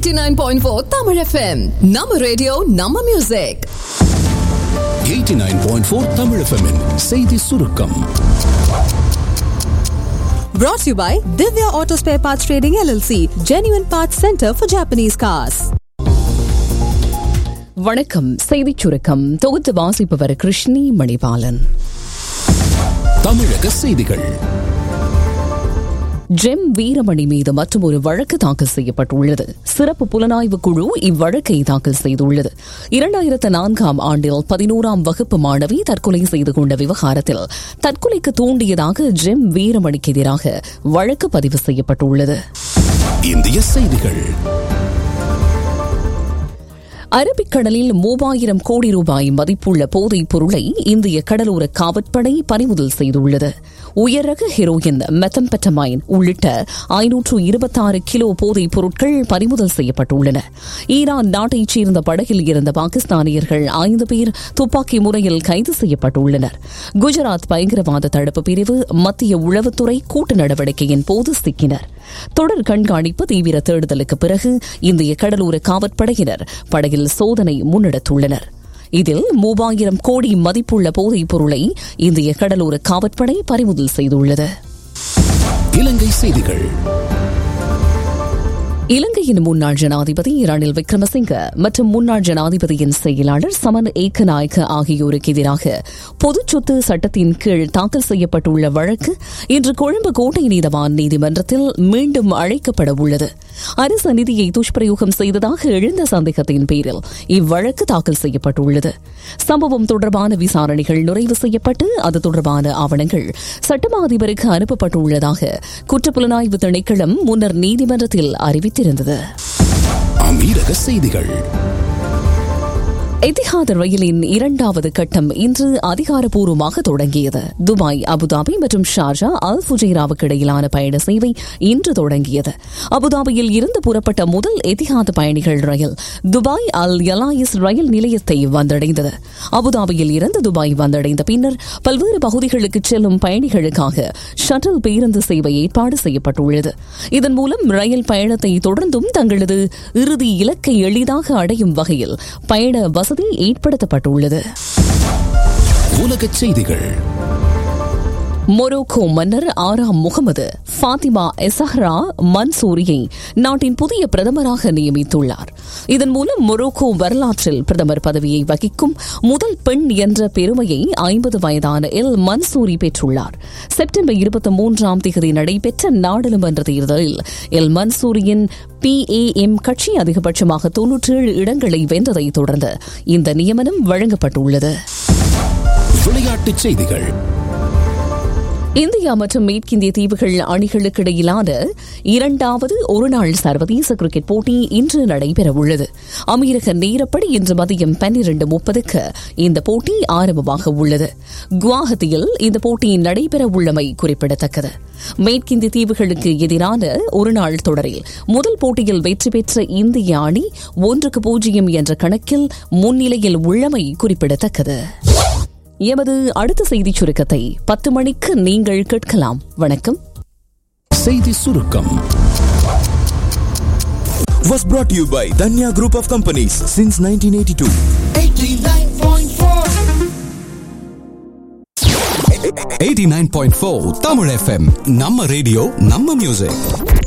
89.4 Tamil FM. Nama radio, Nama music. 89.4 Tamil FM -in செய்தி சுருக்கம். Brought to you by Divya Auto Spare Parts Trading LLC, Genuine Parts Center for Japanese Cars. வணக்கம். செய்திச் சுருக்கம் தொகுத்து வாசிப்பவர் கிருஷ்ணி மணிபாலன். தமிழக செய்திகள். ஜெம் வீரமணி மீது மற்றொரு வழக்கு தாக்கல் செய்யப்பட்டுள்ளது. சிறப்பு புலனாய்வு குழு இவ்வழக்கை தாக்கல் செய்துள்ளது. 2004ஆம் ஆண்டில் 11ஆம் வகுப்பு மாணவி தற்கொலை செய்து கொண்ட விவகாரத்தில் தற்கொலைக்கு தூண்டியதாக ஜெம் வீரமணிக்கு எதிராக வழக்கு பதிவு செய்யப்பட்டுள்ளது. இந்திய செய்திகள். அரபிக்கடலில் 3000 கோடி ரூபாய் மதிப்புள்ள போதைப் பொருளை இந்திய கடலோர காவற்படை பறிமுதல் செய்துள்ளது. உயர்ரக ஹெரோயின், மெத்தம்பெட்டமைன் உள்ளிட்ட 526 கிலோ போதைப் பொருட்கள் பறிமுதல் செய்யப்பட்டுள்ளன. ஈரான் நாட்டைச் சேர்ந்த படகில் இருந்த பாகிஸ்தானியர்கள் 5 பேர் துப்பாக்கி முறையில் கைது செய்யப்பட்டுள்ளனர். குஜராத் பயங்கரவாத தடுப்பு பிரிவு மத்திய உளவுத்துறை கூட்டு நடவடிக்கையின் போது சிக்கினர். தொடர் கண்காணிப்பு தீவிர தேடுதலுக்கு பிறகு இந்திய கடலோர காவற்படையினர் படகில் சோதனை முன்னெடுத்துள்ளனர். இதில் 3000 கோடி மதிப்புள்ள போதைப் பொருளை இந்திய கடலோர காவற்படை பறிமுதல் செய்துள்ளது. இலங்கை செய்திகள். இலங்கையின் முன்னாள் ஜனாதிபதி ரணில் விக்ரமசிங்க மற்றும் முன்னாள் ஜனாதிபதியின் செயலாளர் சமன் ஏக்கநாயக்க ஆகியோருக்கு எதிராக பொதுச் சொத்து சட்டத்தின் கீழ் தாக்கல் செய்யப்பட்டுள்ள வழக்கு இன்று கொழும்பு கோட்டை நீதவான் நீதிமன்றத்தில் மீண்டும் அழைக்கப்பட உள்ளது. அரசு நிதியை துஷ்பிரயோகம் செய்ததாக எழுந்த சந்தேகத்தின் பேரில் இவ்வழக்கு தாக்கல் செய்யப்பட்டுள்ளது. சம்பவம் தொடர்பான விசாரணைகள் நிறைவு செய்யப்பட்டு அது தொடர்பான ஆவணங்கள் சட்டமா அதிபருக்கு அனுப்பப்பட்டுள்ளதாக குற்றப்புலனாய்வு திணைக்களம் முன்னர் நீதிமன்றத்தில் அறிவித்திருந்தது. அமீரக செய்திகள். எத்திஹாத் ரயிலின் 2வது கட்டம் இன்று அதிகாரப்பூர்வமாக தொடங்கியது. துபாய், அபுதாபி மற்றும் ஷார்ஜா அல் ஃபுஜைராவுக்கு இடையிலான பயண சேவை இன்று தொடங்கியது. அபுதாபியில் இருந்து புறப்பட்ட முதல் எத்திஹாத் பயணிகள் ரயில் துபாய் அல் யலாயிஸ் ரயில் நிலையத்தை வந்தடைந்தது. அபுதாபியில் இருந்து துபாய் வந்தடைந்த பின்னர் பல்வேறு பகுதிகளுக்கு செல்லும் பயணிகளுக்காக ஷட்டில் பேருந்து சேவை ஏற்பாடு செய்யப்பட்டுள்ளது. இதன் மூலம் ரயில் பயணத்தை தொடர்ந்தும் தங்களது இறுதி இலக்கை எளிதாக அடையும் வகையில் பயண வசதி ஏற்படுத்தப்பட்டுள்ளது. உலகச் செய்திகள். மொரோக்கோ மன்னர் 6ஆம் முகமது ஃபாத்திமா எசஹ்ரா மன்சூரியை நாட்டின் புதிய பிரதமராக நியமித்துள்ளார். இதன் மூலம் மொரோக்கோ வரலாற்றில் பிரதமர் பதவியை வகிக்கும் முதல் பெண் என்ற பெருமையை 50 வயதான எல் மன்சூரி பெற்றுள்ளார். செப்டம்பர் 23ஆம் தேதி நடைபெற்ற நாடாளுமன்ற தேர்தலில் எல் மன்சூரியின் PAM கட்சி அதிகபட்சமாக 97 இடங்களை வென்றதை தொடர்ந்து இந்த நியமனம் வழங்கப்பட்டுள்ளது. விளையாட்டுச் செய்திகள். இந்தியா மற்றும் மேற்கிந்திய தீவுகள் அணிகளுக்கு இடையிலான 2வது ஒருநாள் சர்வதேச கிரிக்கெட் போட்டி இன்று நடைபெறவுள்ளது. அமீரக நேரப்படி இன்று மதியம் 12:30க்கு இந்த போட்டி ஆரம்பமாக உள்ளது. குவாஹத்தியில் இந்த போட்டி நடைபெறவுள்ளமை குறிப்பிடத்தக்கது. மேற்கிந்திய தீவுகளுக்கு எதிரான ஒருநாள் தொடரில் முதல் போட்டியில் வெற்றி பெற்ற இந்திய அணி 1-0 என்ற கணக்கில் முன்னிலையில் உள்ளமை குறிப்பிடத்தக்கது. எமது அடுத்த செய்திச் சுருக்கத்தை 10 மணிக்கு நீங்கள் கேட்கலாம். வணக்கம். செய்தி சுருக்கம் was brought to you by Danya Group of Companies since 1982. 89.4 Tamil FM. நம்ம ரேடியோ, நம்ம மியூசிக்.